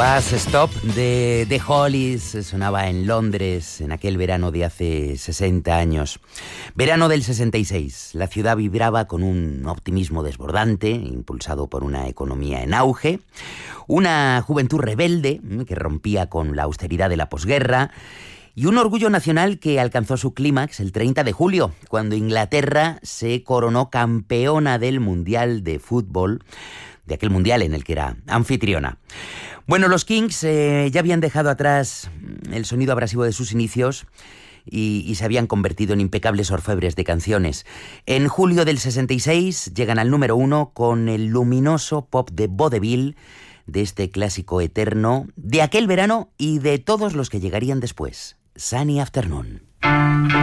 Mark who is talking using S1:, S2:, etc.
S1: Bus Stop de The Hollies sonaba en Londres en aquel verano de hace 60 años. Verano del 66. La ciudad vibraba con un optimismo desbordante, impulsado por una economía en auge, una juventud rebelde que rompía con la austeridad de la posguerra y un orgullo nacional que alcanzó su clímax el 30 de julio, cuando Inglaterra se coronó campeona del Mundial de Fútbol, de aquel mundial en el que era anfitriona. Bueno, los Kings ya habían dejado atrás el sonido abrasivo de sus inicios y se habían convertido en impecables orfebres de canciones. En julio del 66 llegan al número 1 con el luminoso pop de vodevil, de este clásico eterno de aquel verano y de todos los que llegarían después. Sunny Afternoon.